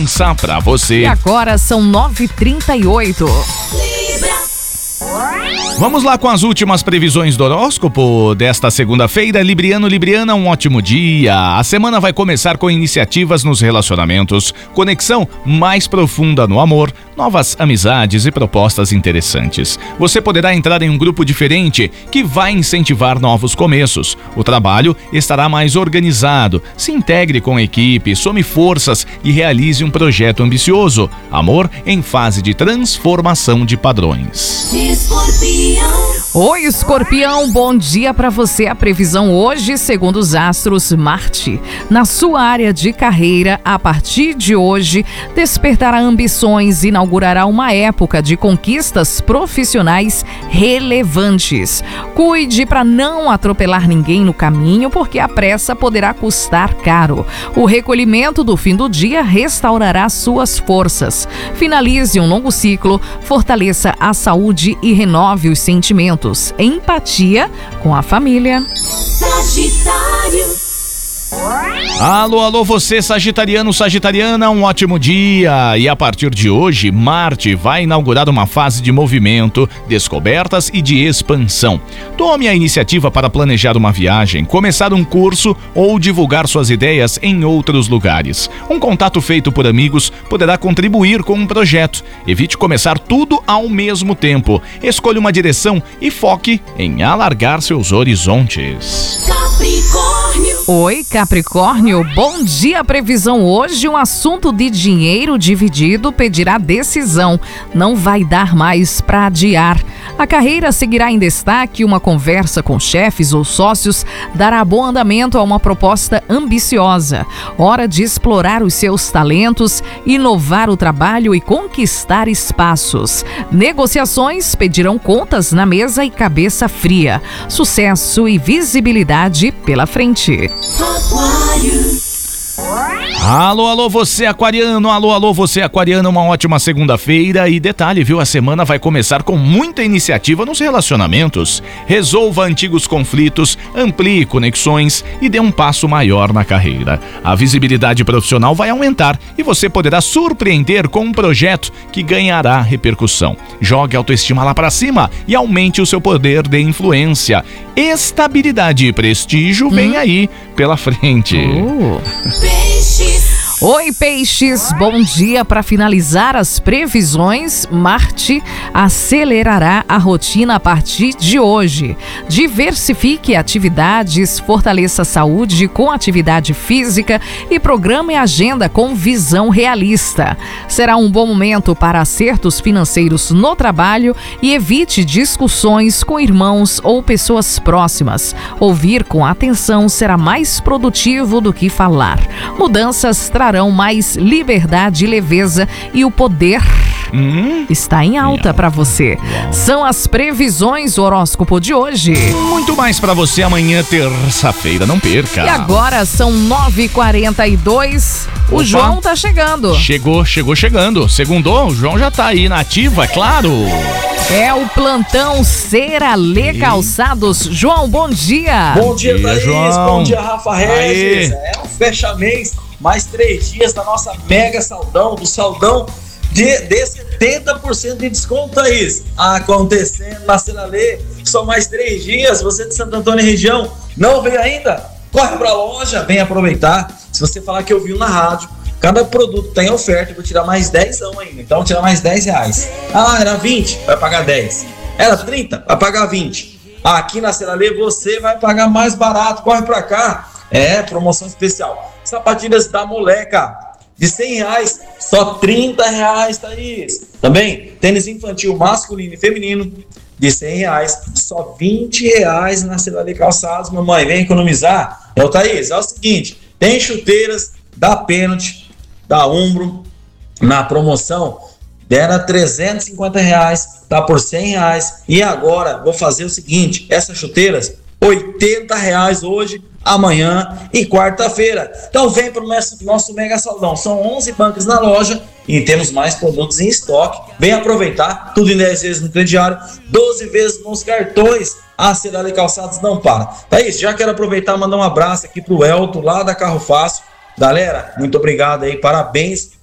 segurança pra você. E agora são 9h38. Vamos lá com as últimas previsões do horóscopo desta segunda-feira. Libriano, Libriana, um ótimo dia. A semana vai começar com iniciativas nos relacionamentos, conexão mais profunda no amor, novas amizades e propostas interessantes. Você poderá entrar em um grupo diferente que vai incentivar novos começos. O trabalho estará mais organizado. Se integre com a equipe, some forças e realize um projeto ambicioso. Amor em fase de transformação de padrões. Oi, Escorpião, bom dia para você. A previsão hoje, segundo os astros, Marte, na sua área de carreira, a partir de hoje, despertará ambições e inaugurará uma época de conquistas profissionais relevantes. Cuide para não atropelar ninguém no caminho, porque a pressa poderá custar caro. O recolhimento do fim do dia restaurará suas forças. Finalize um longo ciclo, fortaleça a saúde e renove os sentimentos. Empatia com a família. Sagitário. Alô, alô, você sagitariano, sagitariana, um ótimo dia. E a partir de hoje, Marte vai inaugurar uma fase de movimento, descobertas e de expansão. Tome a iniciativa para planejar uma viagem, começar um curso ou divulgar suas ideias em outros lugares. Um contato feito por amigos poderá contribuir com um projeto. Evite começar tudo ao mesmo tempo. Escolha uma direção e foque em alargar seus horizontes. Capricórnio. Oi, Capricórnio, bom dia. Previsão hoje, um assunto de dinheiro dividido pedirá decisão. Não vai dar mais para adiar. A carreira seguirá em destaque. Uma conversa com chefes ou sócios dará bom andamento a uma proposta ambiciosa. Hora de explorar os seus talentos, inovar o trabalho e conquistar espaços. Negociações pedirão contas na mesa e cabeça fria. Sucesso e visibilidade pela frente. Aquário. Alô, alô, você aquariano, alô, alô, você aquariano, uma ótima segunda-feira. E detalhe, viu, a semana vai começar com muita iniciativa nos relacionamentos. Resolva antigos conflitos, amplie conexões e dê um passo maior na carreira. A visibilidade profissional vai aumentar e você poderá surpreender com um projeto que ganhará repercussão. Jogue a autoestima lá pra cima e aumente o seu poder de influência. Estabilidade e prestígio vem aí pela frente. Peixes. Oi, Peixes, bom dia. Para finalizar as previsões, Marte acelerará a rotina a partir de hoje. Diversifique atividades, fortaleça a saúde com atividade física e programe a agenda com visão realista. Será um bom momento para acertos financeiros no trabalho e evite discussões com irmãos ou pessoas próximas. Ouvir com atenção será mais produtivo do que falar. Mudanças trarão mais liberdade e leveza e o poder está em alta para você. São as previsões do horóscopo de hoje. Muito mais pra você amanhã, terça-feira, não perca. E agora são 9h42. O Opa. João tá chegando. Chegou chegando. Segundou, o João já tá aí na ativa, é claro. É o plantão Seralê Calçados. João, bom dia. Bom dia, Bom dia, Thaís. João. Bom dia, Rafa Regis. É um fecha-mês, mais 3 dias da nossa mega saldão, do saldão de 70% de desconto, Thaís. Acontecendo na Seralê, são mais 3 dias. Você de Santo Antônio e região não veio ainda? Corre pra loja, vem aproveitar. Se você falar que ouviu na rádio, cada produto tem oferta, eu vou tirar mais 10 ainda. Então, tirar mais R$10. Ah, era 20, vai pagar 10. Era 30, vai pagar 20. Aqui na Seralê você vai pagar mais barato. Corre pra cá. É, promoção especial. Sapatilhas da Moleca, de R$100, só R$30, Thaís. Também, tênis infantil masculino e feminino, de R$100, só R$20 na Seralê Calçados. Mamãe, vem economizar. É o Thaís, é o seguinte, tem chuteiras da Pênalti, da Umbro, na promoção, era R$350, tá por R$100. E agora, vou fazer o seguinte, essas chuteiras, R$80 hoje, amanhã e quarta-feira. Então vem para o nosso mega saldão. São 11 bancas na loja e temos mais produtos em estoque. Vem aproveitar, tudo em 10 vezes no crediário, 12 vezes nos cartões. A Seralê Calçados não para. É isso, já quero aproveitar e mandar um abraço aqui pro Elton, lá da Carro Fácil. Galera, muito obrigado aí, parabéns